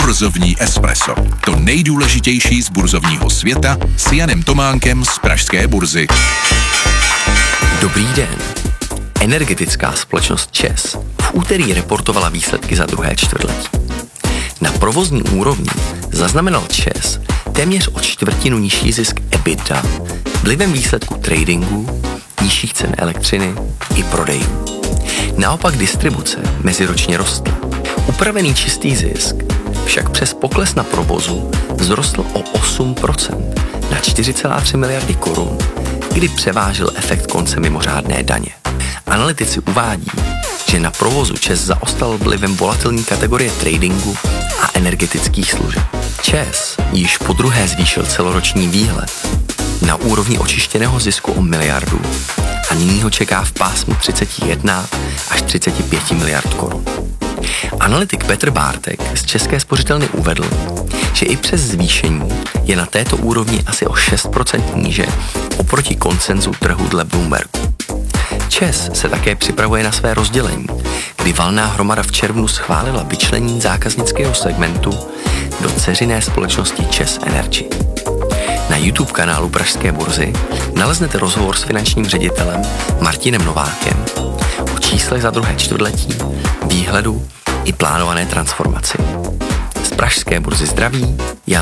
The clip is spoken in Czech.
Burzovní espresso. To nejdůležitější z burzovního světa s Janem Tománkem z pražské burzy. Dobrý den. Energetická společnost ČEZ v úterý reportovala výsledky za druhé čtvrtletí. Na provozní úrovni zaznamenal ČEZ téměř o čtvrtinu nižší zisk EBITDA vlivem výsledku tradingu, nižších cen elektřiny i prodejů. Naopak distribuce meziročně rostla. Upravený čistý zisk však přes pokles na provozu vzrostl o 8% na 4,3 miliardy korun, kdy převážil efekt konce mimořádné daně. Analytici uvádí, že na provozu ČEZ zaostal vlivem volatilní kategorie tradingu a energetických služeb. ČEZ již podruhé zvýšil celoroční výhled na úrovni očištěného zisku o miliardu a nyní ho čeká v pásmu 31 až 35 miliard korun. Analytik Petr Bártek z České spořitelny uvedl, že i přes zvýšení je na této úrovni asi o 6% níže oproti konsenzu trhu dle Bloombergu. ČEZ se také připravuje na své rozdělení, kdy valná hromada v červnu schválila vyčlení zákaznického segmentu do dceřiné společnosti ČEZ Energy. Na YouTube kanálu Pražské burzy naleznete rozhovor s finančním ředitelem Martinem Novákem o číslech za druhé čtvrtletí, výhledu i plánované transformaci. Z Pražské burzy zdraví Jan